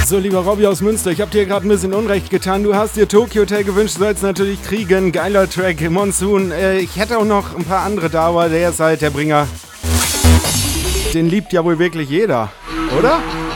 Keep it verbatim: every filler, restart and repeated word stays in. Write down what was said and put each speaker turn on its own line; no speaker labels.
So, lieber Robby aus Münster, ich hab dir gerade ein bisschen Unrecht getan. Du hast dir Tokyo Hotel gewünscht, sollst natürlich kriegen. Geiler Track, Monsoon. Äh, ich hätte auch noch ein paar andere da, aber der ist halt der Bringer. Den liebt ja wohl wirklich jeder, oder?